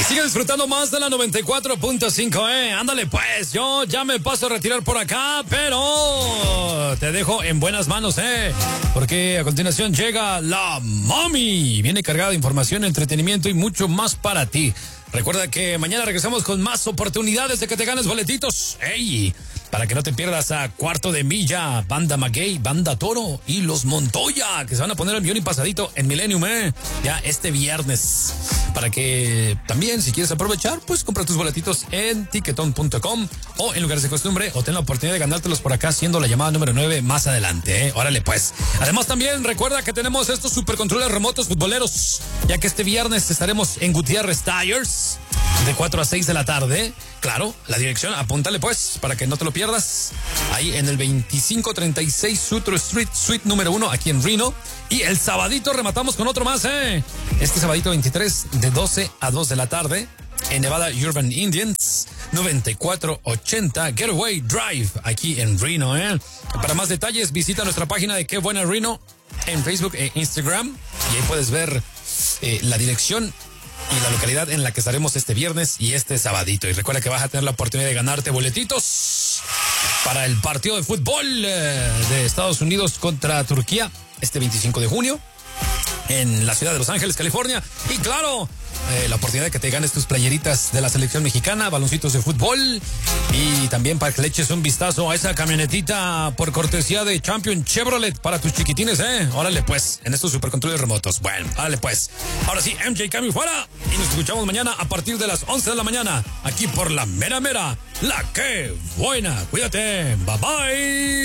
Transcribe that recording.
Y sigue disfrutando más de la 94.5, Ándale pues, yo ya me paso a retirar por acá, pero te dejo en buenas manos, porque a continuación llega la Mami. Viene cargada de información, entretenimiento y mucho más para ti. Recuerda que mañana regresamos con más oportunidades de que te ganes boletitos. ¡Ey! Para que no te pierdas a Cuarto de Milla, Banda Maguey, Banda Toro y Los Montoya, que se van a poner el millón y pasadito en Millennium, ya este viernes. Para que también, si quieres aprovechar, pues compra tus boletitos en ticketon.com o en lugares de costumbre, o ten la oportunidad de ganártelos por acá, siendo la llamada número 9 más adelante, Órale pues. Además también recuerda que tenemos estos supercontroles remotos futboleros, ya que este viernes estaremos en Gutiérrez Tires de 4 a 6 de la tarde. Claro, la dirección, apúntale pues, para que no te lo pierdas. Ahí en el 2536 Sutro Street, suite número 1, aquí en Reno. Y el sabadito rematamos con otro más, Este sabadito 23 de 12 a 2 de la tarde en Nevada Urban Indians, 9480 Getaway Drive, aquí en Reno, Para más detalles, visita nuestra página de Qué Buena Reno en Facebook e Instagram. Y ahí puedes ver la dirección y la localidad en la que estaremos este viernes y este sabadito. Y recuerda que vas a tener la oportunidad de ganarte boletitos para el partido de fútbol de Estados Unidos contra Turquía este 25 de junio en la ciudad de Los Ángeles, California. Y claro, la oportunidad de que te ganes tus playeritas de la selección mexicana, baloncitos de fútbol, y también para que le eches un vistazo a esa camionetita por cortesía de Champion Chevrolet para tus chiquitines, Órale pues, en estos supercontroles remotos. Bueno, órale pues. Ahora sí, MJ Cami fuera, y nos escuchamos mañana a partir de las 11 de la mañana, aquí por la mera mera, la que buena. Cuídate, bye bye.